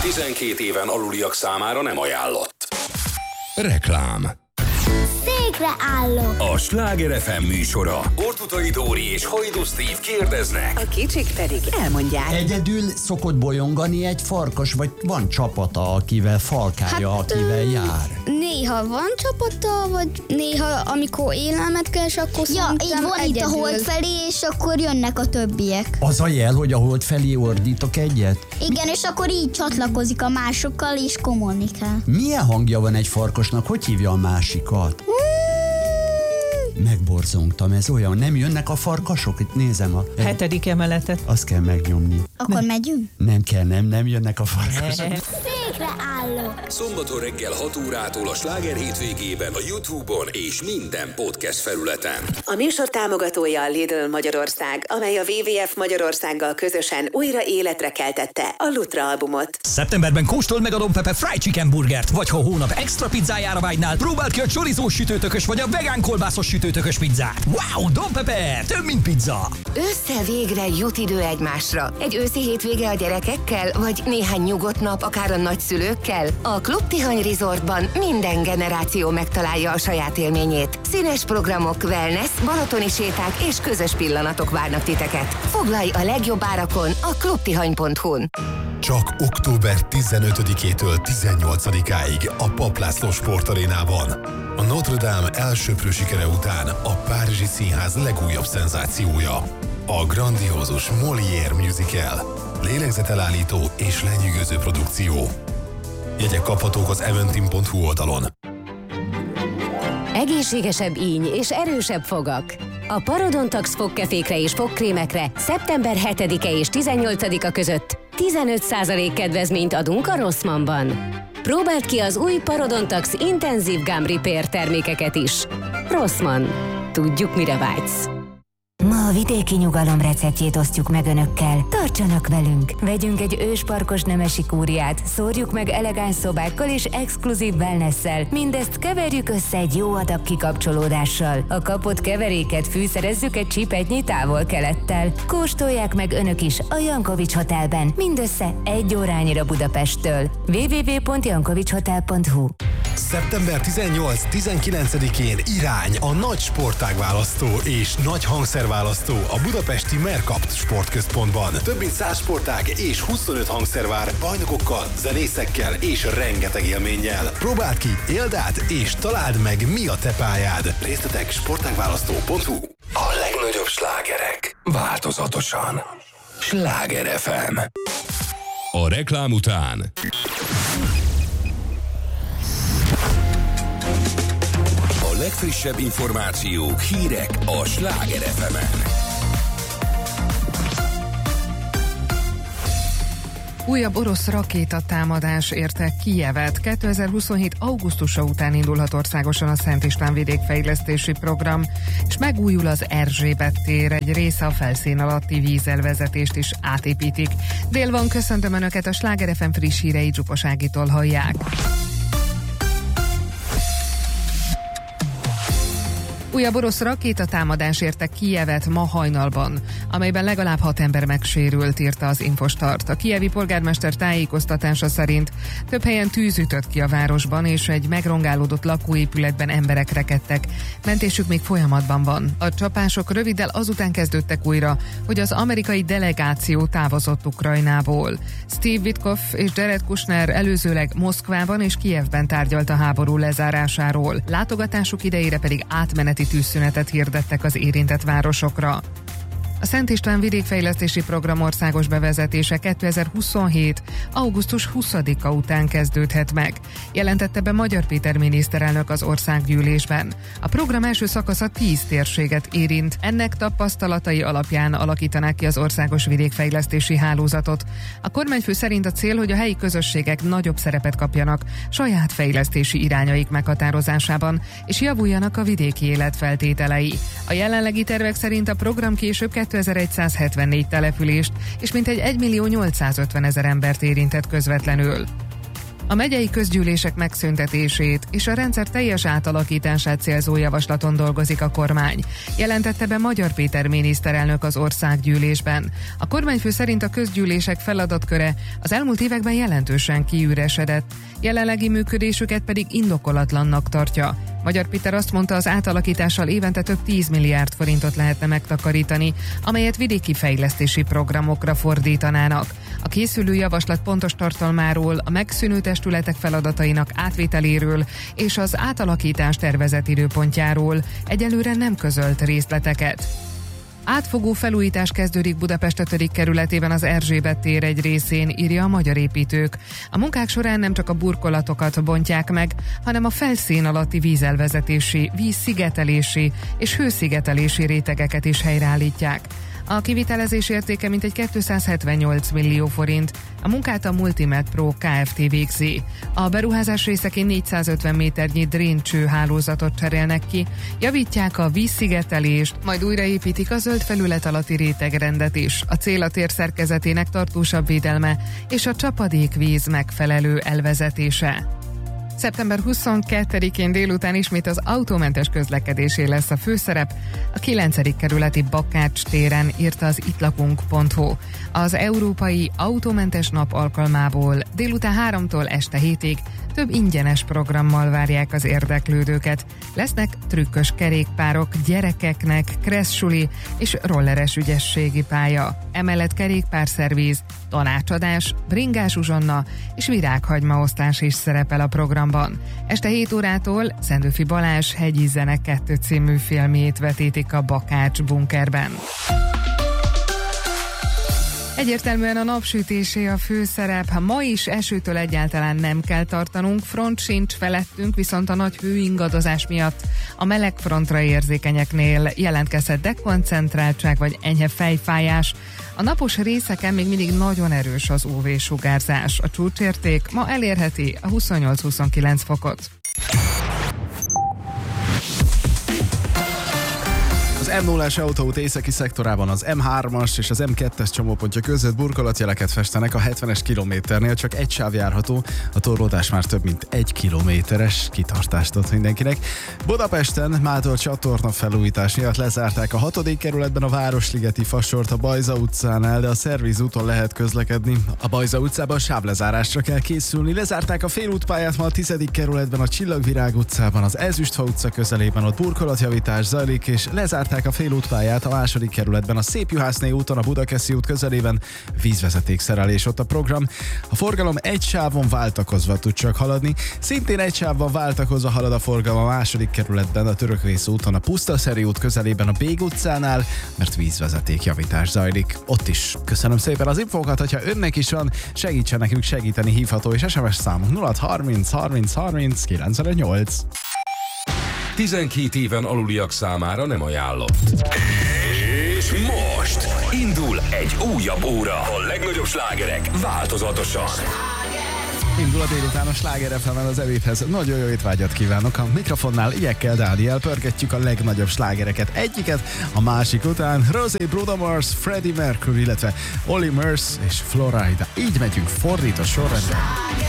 12 éven aluliak számára nem ajánlott. Reklám. Székre állok. A Sláger FM műsora. Ortutai Dóri és Hajdú Steve kérdeznek. A kicsik pedig elmondják. Egyedül szokott bolyongani egy farkas, vagy van csapata, akivel falkálja, akivel jár? Néha van csapata, vagy néha amikor élelmet keres, akkor így van itt a hold felé, és akkor jönnek a többiek. Az a jel, hogy a hold felé ordítok egyet? Igen, és akkor így csatlakozik a másokkal, és kommunikál. Milyen hangja van egy farkasnak? Hogy hívja a másikat? Megborzongtam, ez olyan, nem jönnek a farkasok? Itt nézem a... 7. emeletet. Azt kell megnyomni. Akkor megyünk? Nem kell, nem jönnek a farkasok. Székre állok. Szombaton reggel 6 órától a Sláger hétvégében a YouTube-on és minden podcast felületen. A műsor támogatója a Lidl Magyarország, amely a WWF Magyarországgal közösen újra életre keltette a Lutra albumot. Szeptemberben kóstold meg a Don Pepe Fried Chicken burgert, vagy ha hónap extra pizzájára vágynál, próbáld ki a chorizós sütőtökös vagy a vegán kolbászos sütőtökös pizzát. Wow, Don Pepe, több mint pizza! Ősszel végre jut idő egymásra. Egy őszi hétvége a gyerekekkel, vagy néhány nyugodt nap akár a nagyszülőkkel? A Klub Tihany Resortban minden generáció megtalálja a saját élményét. Színes programok, wellness, balatoni séták és közös pillanatok várnak titeket. Foglalj a legjobb árakon a klubtihany.hu-n. Csak október 15-től 18-áig a Papp László Sportarénában. A Notre Dame elsöprő sikere után a Párizsi Színház legújabb szenzációja. A grandiózus Molière musical. Lélegzetelállító és lenyűgöző produkció. Jegyek kaphatók az eventim.hu oldalon. Egészségesebb íny és erősebb fogak. A Parodontax fogkefékre és fogkrémekre szeptember 7-e és 18-a között 15% kedvezményt adunk a Rossmannban. Próbáld ki az új Parodontax intenzív Gum Repair termékeket is. Rossmann. Tudjuk, mire vágysz. Ma a vidéki nyugalom receptjét osztjuk meg önökkel. Tartsanak velünk! Vegyünk egy ősparkos nemesi kúriát, szórjuk meg elegáns szobákkal és exkluzív wellnesszel. Mindezt keverjük össze egy jó adag kikapcsolódással. A kapott keveréket fűszerezzük egy csipetnyi távol-kelettel. Kóstolják meg önök is a Jankovics Hotelben, mindössze 1 órányira Budapesttől. www.jankovicshotel.hu. Szeptember 18-19-én irány a nagy sportágválasztó és nagy hangszerválasztó a budapesti Mercapt Sportközpontban. Több mint 100 sportág és 25 hangszer vár bajnokokkal, zenészekkel és rengeteg élménnyel. Próbáld ki, éld át és találd meg, mi a te pályád. Részletek sportágválasztó.hu. A legnagyobb slágerek változatosan. Sláger FM. A reklám után A legfrissebb információk, hírek a Sláger FM-en. Újabb orosz rakétatámadás érte Kijevet. 2027. augusztusa után indulhat országosan a Szent István vidékfejlesztési program, és megújul az Erzsébet tér, egy része a felszín alatti vízelvezetést is átépítik. Dél van, köszöntöm Önöket, a Sláger FM friss hírei Dzsupos Ágitól hallják. Újabb orosz rakétatámadás érte Kijevet ma hajnalban, amelyben legalább 6 ember megsérült, írta az Infostart. A kijevi polgármester tájékoztatása szerint több helyen tűz ütött ki a városban, és egy megrongálódott lakóépületben emberek rekedtek. Mentésük még folyamatban van. A csapások röviddel azután kezdődtek újra, hogy az amerikai delegáció távozott Ukrajnából. Steve Witkoff és Jared Kushner előzőleg Moszkvában és Kijevben tárgyalt a háború lezárásáról. Látogatásuk idejére pedig átmeneti tűzszünetet hirdettek az érintett városokra. A Szent István vidékfejlesztési program országos bevezetése 2027. augusztus 20-a után kezdődhet meg, jelentette be Magyar Péter miniszterelnök az országgyűlésben. A program első szakasza 10 térséget érint. Ennek tapasztalatai alapján alakítanák ki az országos vidékfejlesztési hálózatot. A kormányfő szerint a cél, hogy a helyi közösségek nagyobb szerepet kapjanak saját fejlesztési irányaik meghatározásában, és javuljanak a vidéki élet feltételei. A jelenlegi tervek szerint a program később 2174 települést és mintegy 1.850.000 embert érintett közvetlenül. A megyei közgyűlések megszüntetését és a rendszer teljes átalakítását célzó javaslaton dolgozik a kormány, jelentette be Magyar Péter miniszterelnök az országgyűlésben. A kormányfő szerint a közgyűlések feladatköre az elmúlt években jelentősen kiüresedett, jelenlegi működésüket pedig indokolatlannak tartja. Magyar Péter azt mondta, az átalakítással évente több 10 milliárd forintot lehetne megtakarítani, amelyet vidéki fejlesztési programokra fordítanának. A készülő javaslat pontos tartalmáról, a megszűnő testületek feladatainak átvételéről és az átalakítás tervezett időpontjáról egyelőre nem közölt részleteket. Átfogó felújítás kezdődik Budapest 5. kerületében az Erzsébet tér egy részén, írja a Magyar Építők. A munkák során nem csak a burkolatokat bontják meg, hanem a felszín alatti vízelvezetési, vízszigetelési és hőszigetelési rétegeket is helyreállítják. A kivitelezés értéke mintegy 278 millió forint. A munkát a Multimed Pro Kft. Végzi. A beruházás részeként 450 méternyi dréncső hálózatot cserélnek ki, javítják a vízszigetelést, majd újraépítik a zöld felület alatti rétegrendet is. A cél a tér szerkezetének tartósabb védelme és a csapadékvíz megfelelő elvezetése. Szeptember 22-én délután ismét az autómentes közlekedésé lesz a főszerep, a 9. kerületi Bakács téren, írta az itlakunk.hu. Az Európai Autómentes Nap alkalmából délután 3-tól este 7-ig több ingyenes programmal várják az érdeklődőket. Lesznek trükkös kerékpárok, gyerekeknek kresszsuli és rolleres ügyességi pálya. Emellett kerékpárszervíz, tanácsadás, bringás uzsonna és virághagymaosztás is szerepel a programban. Este 7 órától Szendőfi Balázs Hegyi Zene 2 című filmjét vetítik a Bakács bunkerben. Egyértelműen a napsütésé a főszerep. Ma is esőtől egyáltalán nem kell tartanunk, front sincs felettünk, viszont a nagy hőingadozás miatt a melegfrontra érzékenyeknél jelentkezhet dekoncentráltság vagy enyhe fejfájás. A napos részeken még mindig nagyon erős az UV-sugárzás. A csúcsérték ma elérheti a 28-29 fokot. Az M0-as autóút északi szektorában az M3-as és az M2-es csomópontja között burkolatjeleket festenek, a 70-es kilométernél csak egy sáv járható, a torlódás már több mint 1 kilométeres, kitartást ad mindenkinek. Budapesten mától csatorna felújítás miatt lezárták a 6. kerületben a Városligeti fasort a Bajza utcánál, de a Szerviz úton lehet közlekedni. A Bajza utcában sávlezárásra kell készülni, lezárták a félútpályát ma a 10. kerületben a Csillagvirág utcában, az Ezüstfa utca közelében, ott burkolatjavítás zajlik, és lezárták a félútpályát a 2. kerületben a Szépjuhászné úton, a Budakeszi út közelében, vízvezetékszerelés ott a program. A forgalom egy sávon váltakozva tud csak haladni, szintén egy sávban váltakozva halad a forgalom a 2. kerületben, a Törökvész úton, a Pusztaszeri út közelében, a Bég utcánál, mert vízvezetékjavítás zajlik ott is. Köszönöm szépen az infókat, hogyha önnek is van, segítsen nekünk segíteni, hívható és SMS számunk 0630 30 30 958. 12 éven aluliak számára nem ajánlott. És most indul egy újabb óra. A legnagyobb slágerek változatosan. Indul a délután a Sláger FM-en az ebédhez. Nagyon jó étvágyat kívánok. A mikrofonnál Ilyekkel Dániel pörgetjük a legnagyobb slágereket. Egyiket a másik után. Rosé, Bruno Mars, Freddie Mercury, illetve Olly Murs és Florida. Így megyünk fordított sorrendben.